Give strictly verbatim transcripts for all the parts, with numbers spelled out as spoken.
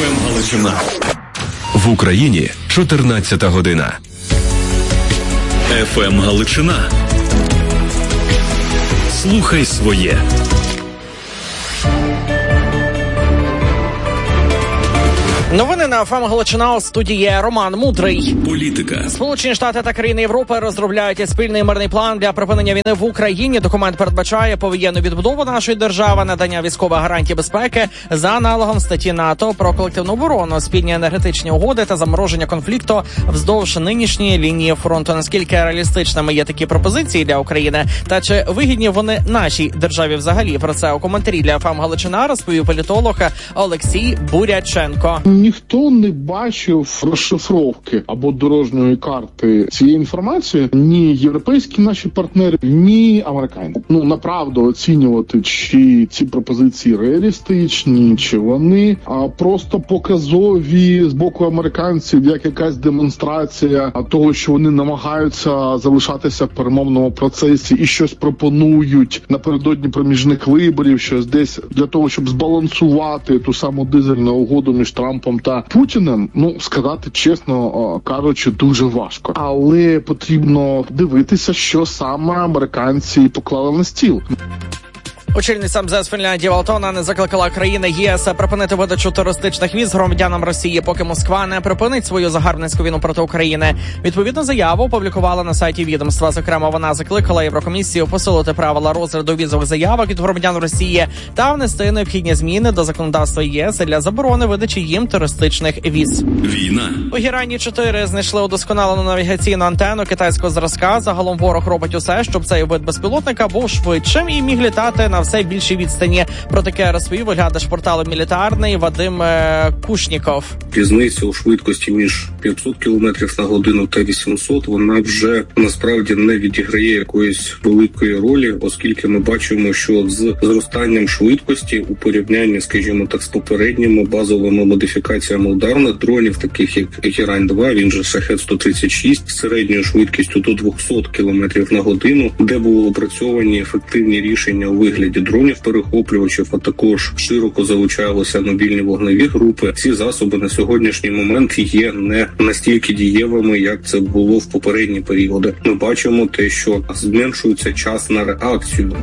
еф ем Галичина. В Україні чотирнадцята година. еф ем Галичина. Слухай своє. Новини на еф ем Галичина, у студії Роман Мудрий. Політика. Сполучені Штати та країни Європи розробляють спільний мирний план для припинення війни в Україні. Документ передбачає повоєнну відбудову нашої держави, надання військових гарантій безпеки за аналогом статті НАТО про колективну оборону, спільні енергетичні угоди та замороження конфлікту вздовж нинішньої лінії фронту. Наскільки реалістичними є такі пропозиції для України? Та чи вигідні вони нашій державі взагалі? Про це у коментарі для еф ем Галичина розповів політолог Олексій Буряченко. Ніхто не бачив розшифровки або дорожньої карти цієї інформації, ні європейські наші партнери, ні американці. Ну, направду оцінювати, чи ці пропозиції реалістичні, чи вони а просто показові з боку американців, як якась демонстрація того, що вони намагаються залишатися в перемовному процесі і щось пропонують напередодні проміжних виборів, щось десь для того, щоб збалансувати ту саму дизельну угоду між Трампом та Путіним, ну, сказати чесно кажучи, дуже важко. Але потрібно дивитися, що саме американці поклали на стіл. Очільниця ем зе ес Фінляндії Валтона не закликала країни ЄС припинити видачу туристичних віз громадянам Росії, поки Москва не припинить свою загарбницьку війну проти України. Відповідну заяву опублікувала на сайті відомства. Зокрема, вона закликала Єврокомісію посилити правила розгляду візових заявок від громадян Росії та внести необхідні зміни до законодавства ЄС для заборони видачі їм туристичних віз. Війна. У Герані чотири знайшли удосконалену навігаційну антенну китайського зразка. Загалом ворог робить усе, щоб цей вид безпілотника був швидшим і міг літати на все більшій відстані. Про таке розповів глядач порталу «Мілітарний» Вадим е, Кушніков. Різниця у швидкості між п'ятсот кілометрів на годину та вісімсот, вона вже насправді не відіграє якоїсь великої ролі, оскільки ми бачимо, що з зростанням швидкості у порівнянні, скажімо так, з попередніми базовими модифікаціями ударних дронів, таких як Герань два, він же Шахед сто тридцять шість, з середньою швидкістю до двохсот кілометрів на годину, де були опрацьовані ефективні рішення у вигляді дронів-перехоплювачів, а також широко залучалися мобільні вогневі групи. Ці засоби на сьогоднішній момент є не настільки дієвими, як це було в попередні періоди. Ми бачимо те, що зменшується час на реакцію.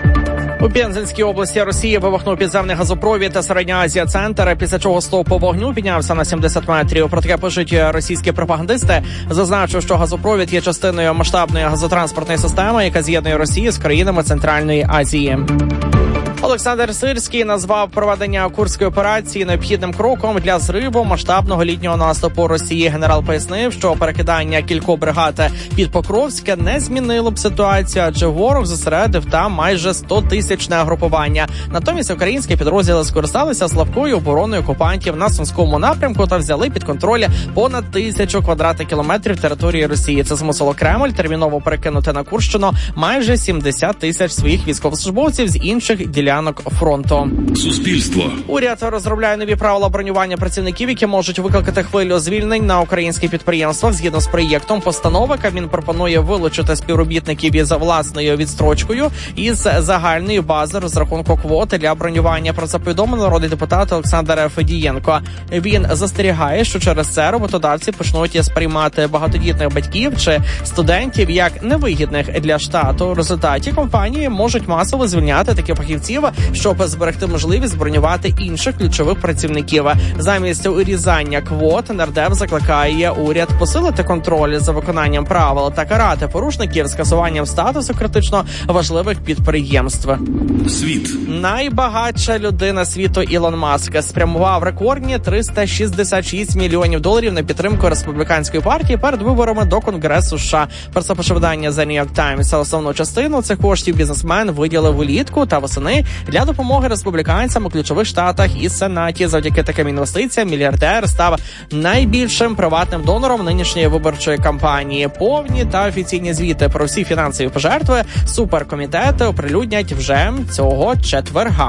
У Пензенській області Росії вибухнув підземний газопровід та Середня Азія центр, після чого стовп вогню піднявся на сімдесят метрів. Про таке пишуть російські пропагандисти. Зазначив, що газопровід є частиною масштабної газотранспортної системи, яка з'єднує Росію з країнами Центральної Азії. Олександр Сирський назвав проведення Курської операції необхідним кроком для зриву масштабного літнього наступу Росії. Генерал пояснив, що перекидання кількох бригад під Покровське не змінило б ситуацію, адже ворог зосередив там майже стотисячне групування. Натомість українські підрозділи скористалися слабкою обороною окупантів на Сумському напрямку та взяли під контроль понад тисячу квадратних кілометрів території Росії. Це змусило Кремль терміново перекинути на Курщину майже сімдесят тисяч своїх військовослужбовців з інших ділянок фронту. Суспільство. Уряд розробляє нові правила бронювання працівників, які можуть викликати хвилю звільнень на українських підприємствах. Згідно з проєктом постанови, Кабмін пропонує вилучити співробітників із власною відстрочкою із загальної бази розрахунку квоти для бронювання. Про це повідомив народний депутат Олександр Федієнко. Він застерігає, що через це роботодавці почнуть сприймати багатодітних батьків чи студентів як невигідних для штату. В результаті компанії можуть масово звільняти таких фахівців, щоб зберегти можливість бронювати інших ключових працівників. Замість урізання квот нардеп закликає уряд посилити контроль за виконанням правил та карати порушників скасуванням статусу критично важливих підприємств. Світ. Найбагатша людина світу Ілон Маск спрямував рекордні триста шістдесят шість мільйонів доларів на підтримку республіканської партії перед виборами до Конгресу США. Про це пише видання The New York Times. Основну частину цих коштів бізнесмен виділив улітку та восени для допомоги республіканцям у ключових штатах і Сенаті. Завдяки таким інвестиціям мільярдер став найбільшим приватним донором нинішньої виборчої кампанії. Повні та офіційні звіти про всі фінансові пожертви суперкомітети оприлюднять вже цього четверга.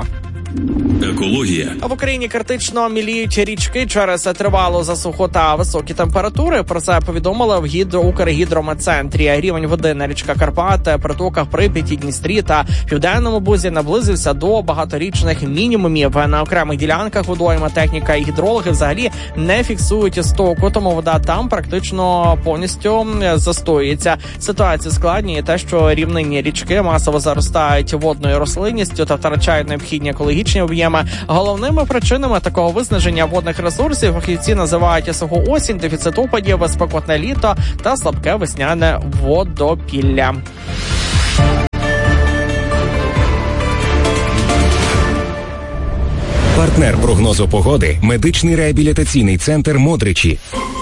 Екологія. В Україні критично міліють річки через тривалу засуху та високі температури. Про це повідомили в гідро Укргідрометцентрі. Рівень води на річках Карпат, притоках Прип'яті, Дністрі та Південному Бузі наблизився до багаторічних мінімумів. На окремих ділянках водойма техніка і гідрологи взагалі не фіксують стоку, тому вода там практично повністю застоюється. Ситуацію складніє те, що рівнинні річки масово заростають водною рослинністю та втрачають необхідні екологічні об'єми. Головними причинами такого виснаження водних ресурсів фахівці називають суху осінь, дефіцит опадів, спекотне літо та слабке весняне водопілля. Партнер прогнозу погоди – медичний реабілітаційний центр «Модричі».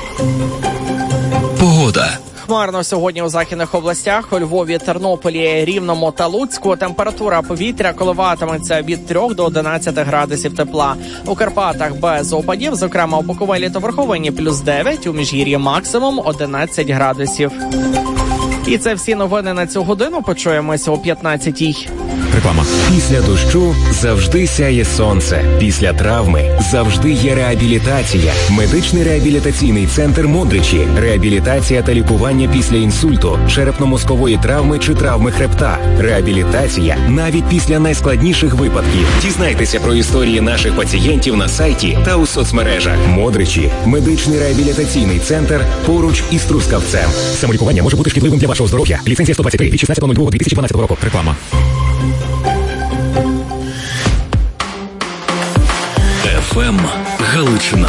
Погода. Хмарно сьогодні у західних областях, у Львові, Тернополі, Рівному та Луцьку. Температура повітря коливатиметься від трьох до одинадцяти градусів тепла. У Карпатах без опадів, зокрема у Буковелі та Верховині плюс дев'ять, у Міжгір'ї максимум одинадцять градусів. І це всі новини на цю годину. Почуємося о п'ятнадцятій. Реклама. Після дощу завжди сяє сонце. Після травми завжди є реабілітація. Медичний реабілітаційний центр «Модричі». Реабілітація та лікування після інсульту, черепно-мозкової травми чи травми хребта. Реабілітація навіть після найскладніших випадків. Дізнайтеся про історії наших пацієнтів на сайті та у соцмережах. «Модричі» – медичний реабілітаційний центр поруч із Трускавцем. Самолікування може бути шкідливим для вашого здоров'я. Ліцензія сто двадцять три від шістнадцятого лютого дві тисячі дванадцятого року. Реклама. еф ем Галичина.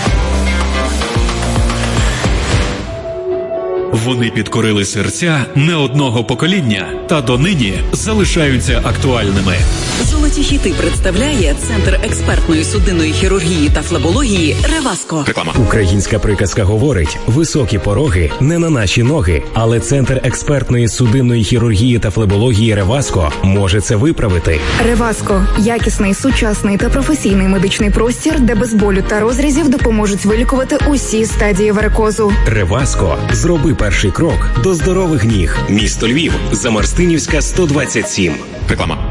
Вони підкорили серця не одного покоління та донині залишаються актуальними. Золоті хіти представляє Центр експертної судинної хірургії та флебології «Реваско». Реклама. Українська приказка говорить: високі пороги не на наші ноги. Але Центр експертної судинної хірургії та флебології «Реваско» може це виправити. «Реваско» – якісний, сучасний та професійний медичний простір, де без болю та розрізів допоможуть вилікувати усі стадії варикозу. «Реваско» – зроби перший крок до здорових ніг. Місто Львів, Замарстинівська, сто двадцять сім. Реклама.